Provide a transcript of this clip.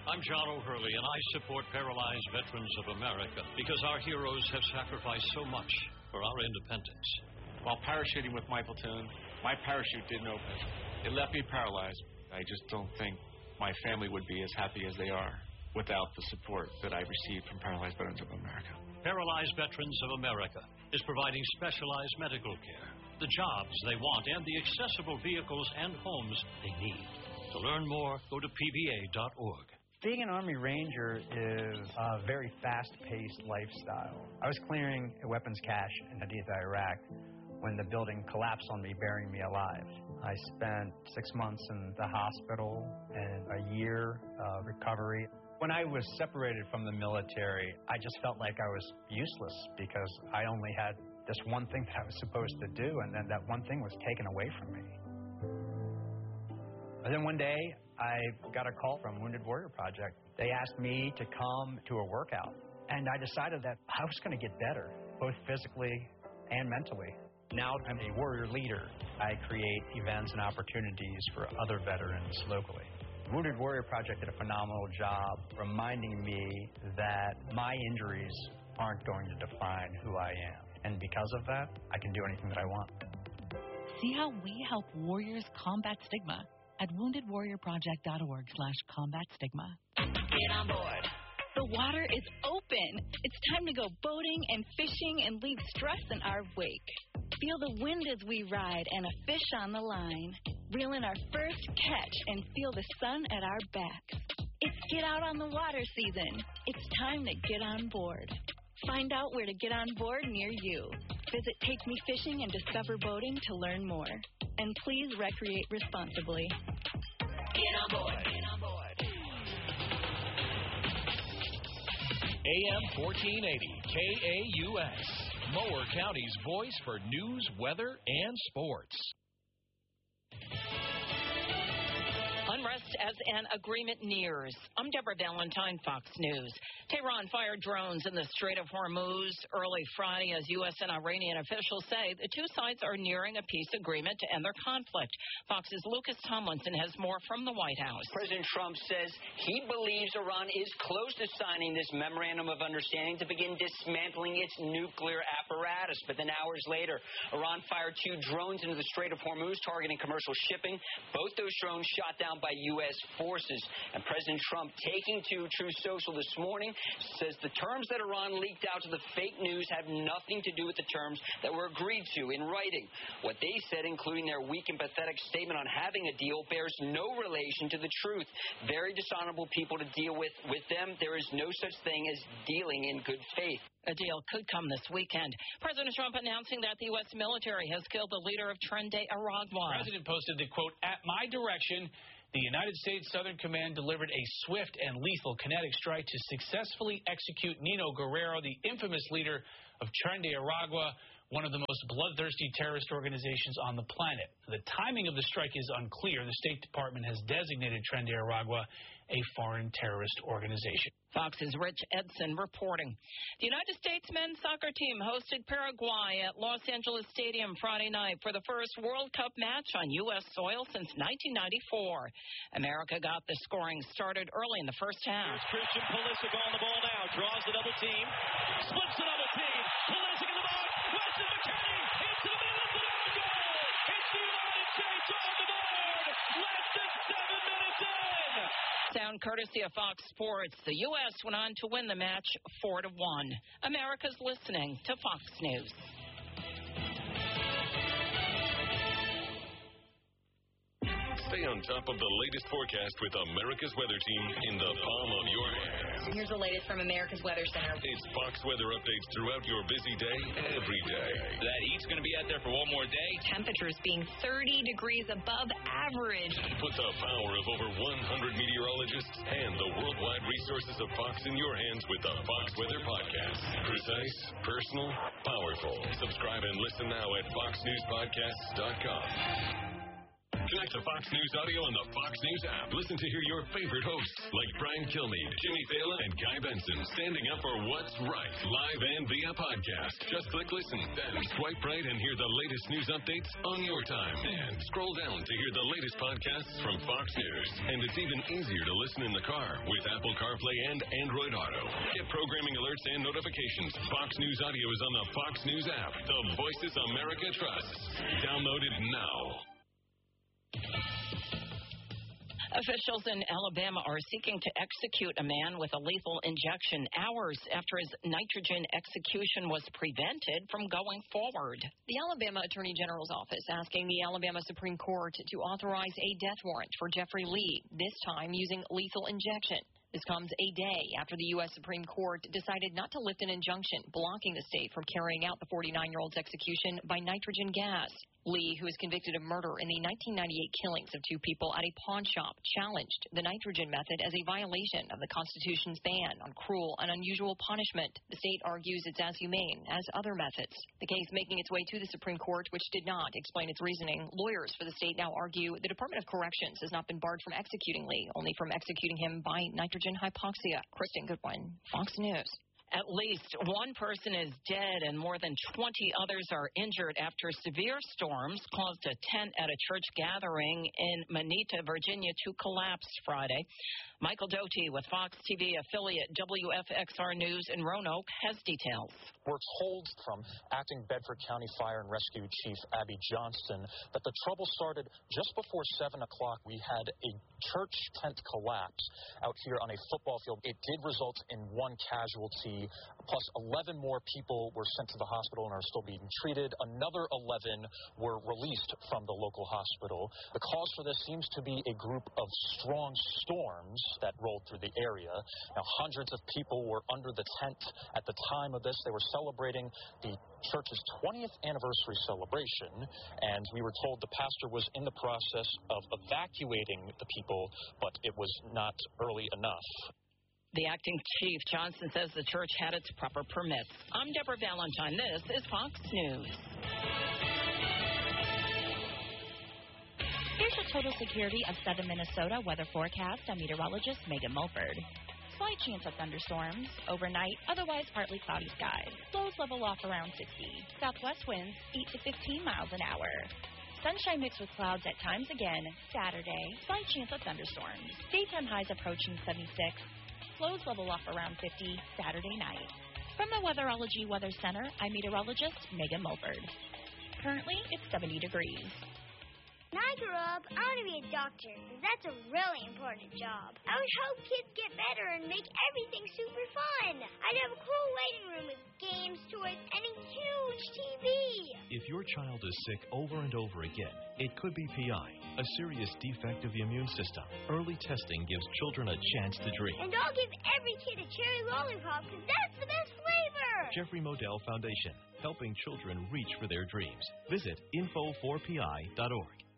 I'm John O'Hurley, and I support Paralyzed Veterans of America because our heroes have sacrificed so much for our independence. While parachuting with my platoon, my parachute didn't open. It left me paralyzed. I just don't think my family would be as happy as they are without the support that I received from Paralyzed Veterans of America. Paralyzed Veterans of America is providing specialized medical care, the jobs they want, and the accessible vehicles and homes they need. To learn more, go to pva.org. Being an Army Ranger is a very fast-paced lifestyle. I was clearing a weapons cache in Haditha, Iraq, when the building collapsed on me, burying me alive. I spent 6 months in the hospital and a year of recovery. When I was separated from the military, I just felt like I was useless because I only had this one thing that I was supposed to do, and then that one thing was taken away from me. And then one day, I got a call from Wounded Warrior Project. They asked me to come to a workout, and I decided that I was going to get better, both physically and mentally. Now I'm a warrior leader. I create events and opportunities for other veterans locally. Wounded Warrior Project did a phenomenal job reminding me that my injuries aren't going to define who I am. And because of that, I can do anything that I want. See how we help warriors combat stigma at woundedwarriorproject.org/combat-stigma. Get on board. The water is open. It's time to go boating and fishing and leave stress in our wake. Feel the wind as we ride and a fish on the line. Reel in our first catch and feel the sun at our backs. It's get out on the water season. It's time to get on board. Find out where to get on board near you. Visit Take Me Fishing and Discover Boating to learn more. And please recreate responsibly. Get on board. Get on board. AM 1480, KAUS, Mower County's voice for news, weather, and sports. Unrest as an agreement nears. I'm Deborah Valentine, Fox News. Tehran fired drones in the Strait of Hormuz early Friday as U.S. and Iranian officials say the two sides are nearing a peace agreement to end their conflict. Fox's Lucas Tomlinson has more from the White House. President Trump says he believes Iran is close to signing this memorandum of understanding to begin dismantling its nuclear apparatus. But then hours later, Iran fired 2 drones into the Strait of Hormuz targeting commercial shipping. Both those drones shot down by U.S. forces. And President Trump, taking to Truth Social this morning, says the terms that Iran leaked out to the fake news have nothing to do with the terms that were agreed to in writing. What they said, including their weak and pathetic statement on having a deal, bears no relation to the truth. Very dishonorable people to deal with. With them, there is no such thing as dealing in good faith. A deal could come this weekend. President Trump announcing that the U.S. military has killed the leader of Tren de Aragua. The president posted the quote, "At my direction, the United States Southern Command delivered a swift and lethal kinetic strike to successfully execute Nino Guerrero, the infamous leader of Tren de Aragua, one of the most bloodthirsty terrorist organizations on the planet. The timing of the strike is unclear. The State Department has designated Tren de Aragua a foreign terrorist organization." Fox's Rich Edson reporting. The United States men's soccer team hosted Paraguay at Los Angeles Stadium Friday night for the first World Cup match on U.S. soil since 1994. America got the scoring started early in the first half. Here's Christian Pulisic on the ball now. Draws the double team. Splits the double team. Pulisic in the box. Weston McKennie into the middle of the goal. It's the United States on the board. Less than 7 minutes in. Sound courtesy of Fox Sports. The U.S. went on to win the match 4-1. America's listening to Fox News. Stay on top of the latest forecast with America's Weather Team in the palm of your hand. Here's the latest from America's Weather Center. It's Fox weather updates throughout your busy day, every day. That heat's going to be out there for one more day. Temperatures being 30 degrees above average. Put the power of over 100 meteorologists and the worldwide resources of Fox in your hands with the Fox Weather Podcast. Precise, personal, powerful. Subscribe and listen now at foxnewspodcasts.com. Connect to Fox News Audio on the Fox News app. Listen to hear your favorite hosts like Brian Kilmeade, Jimmy Fallon, and Guy Benson standing up for what's right, live and via podcast. Just click listen, then swipe right and hear the latest news updates on your time. And scroll down to hear the latest podcasts from Fox News. And it's even easier to listen in the car with Apple CarPlay and Android Auto. Get programming alerts and notifications. Fox News Audio is on the Fox News app. The Voices America trusts. Download it now. Officials in Alabama are seeking to execute a man with a lethal injection hours after his nitrogen execution was prevented from going forward. The Alabama Attorney General's office asking the Alabama Supreme Court to authorize a death warrant for Jeffrey Lee, this time using lethal injection. This comes a day after the U.S. Supreme Court decided not to lift an injunction blocking the state from carrying out the 49-year-old's execution by nitrogen gas. Lee, who was convicted of murder in the 1998 killings of two people at a pawn shop, challenged the nitrogen method as a violation of the Constitution's ban on cruel and unusual punishment. The state argues it's as humane as other methods. The case making its way to the Supreme Court, which did not explain its reasoning. Lawyers for the state now argue the Department of Corrections has not been barred from executing Lee, only from executing him by nitrogen hypoxia. Kristen Goodwin, Fox News. At least one person is dead and more than 20 others are injured after severe storms caused a tent at a church gathering in Manita, Virginia, to collapse Friday. Michael Doty with Fox TV affiliate WFXR News in Roanoke has details. We're told from Acting Bedford County Fire and Rescue Chief Abby Johnston that the trouble started just before 7 o'clock. We had a church tent collapse out here on a football field. It did result in one casualty, plus 11 more people were sent to the hospital and are still being treated. Another 11 were released from the local hospital. The cause for this seems to be a group of strong storms that rolled through the area. Now, hundreds of people were under the tent at the time of this. They were celebrating the church's 20th anniversary celebration, and we were told the pastor was in the process of evacuating the people, but it was not early enough. The acting chief, Johnson, says the church had its proper permits. I'm Deborah Valentine. This is Fox News. Here's your total security of southern Minnesota weather forecast. I'm meteorologist Megan Mulford. Slight chance of thunderstorms. Overnight, otherwise partly cloudy skies. Lows level off around 60. Southwest winds 8 to 15 miles an hour. Sunshine mixed with clouds at times again. Saturday, slight chance of thunderstorms. Daytime highs approaching 76. Lows level off around 50 Saturday night. From the Weatherology Weather Center, I'm meteorologist Megan Mulford. Currently, it's 70 degrees. When I grow up, I want to be a doctor, because that's a really important job. I would help kids get better and make everything super fun. I'd have a cool waiting room with games, toys, and a huge TV. If your child is sick over and over again, it could be PI, a serious defect of the immune system. Early testing gives children a chance to dream. And I'll give every kid a cherry lollipop, because that's the best flavor. Jeffrey Modell Foundation, helping children reach for their dreams. Visit info4pi.org.